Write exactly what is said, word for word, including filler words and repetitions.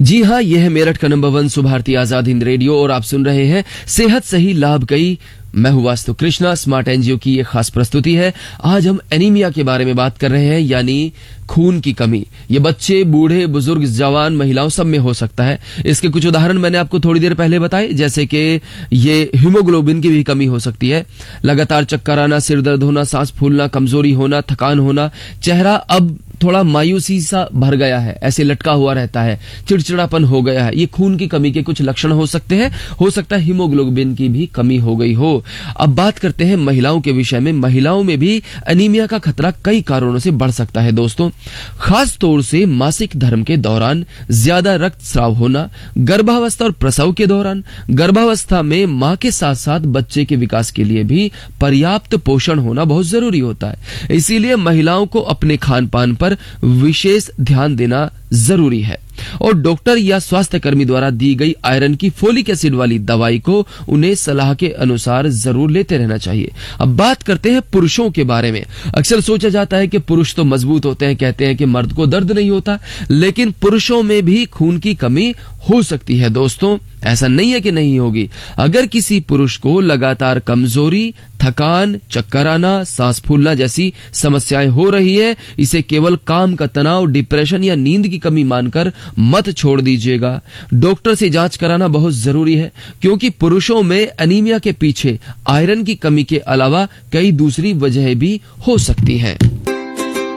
जी हाँ, यह है मेरठ का number one Subharti Azad Hind radio और आप सुन रहे हैं सेहत सही लाभ कई। मैं हूं वास्तु कृष्णा। स्मार्ट एनजीओ की ये खास प्रस्तुति है। आज हम एनीमिया के बारे में बात कर रहे हैं, यानी खून की कमी। ये बच्चे, बूढ़े, बुजुर्ग, जवान, महिलाओं सब में हो सकता है। इसके कुछ उदाहरण मैंने आपको थोड़ी देर पहले बताए, जैसे कि ये हीमोग्लोबिन की भी कमी हो सकती है, लगातार चक्कर आना, सिर दर्द होना, सांस फूलना, कमजोरी होना, थकान होना, चेहरा अब थोड़ा मायूसी सा भर गया है, ऐसे लटका हुआ रहता है, चिड़चिड़ापन हो गया है। ये खून की कमी के कुछ लक्षण हो सकते हैं। हो सकता है हीमोग्लोबिन की भी कमी हो गई हो। अब बात करते हैं महिलाओं के विषय में। महिलाओं में भी एनीमिया का खतरा कई कारणों से बढ़ सकता है दोस्तों। खास तौर से मासिक धर्म के दौरान ज्यादा रक्तस्राव होना, गर्भावस्था और प्रसव के दौरान, गर्भावस्था में मां के साथ साथ बच्चे के विकास के लिए भी पर्याप्त पोषण होना बहुत जरूरी होता है। इसीलिए महिलाओं को अपने खान पान पर विशेष ध्यान देना जरूरी है और डॉक्टर या स्वास्थ्य कर्मी द्वारा दी गई आयरन की फोलिक एसिड वाली दवाई को उन्हें सलाह के अनुसार जरूर लेते रहना चाहिए। अब बात करते हैं पुरुषों के बारे में। अक्सर सोचा जाता है कि पुरुष तो मजबूत होते हैं, कहते हैं कि मर्द को दर्द नहीं होता, लेकिन पुरुषों में भी खून की कमी हो सकती है दोस्तों। ऐसा नहीं है कि नहीं होगी। अगर किसी पुरुष को लगातार कमजोरी, थकान, चक्कर आना, सांस फूलना जैसी समस्याएं हो रही है, इसे केवल काम का तनाव, डिप्रेशन या नींद की कमी मानकर मत छोड़ दीजिएगा। डॉक्टर से जांच कराना बहुत जरूरी है, क्योंकि पुरुषों में एनीमिया के पीछे आयरन की कमी के अलावा कई दूसरी वजह भी हो सकती हैं।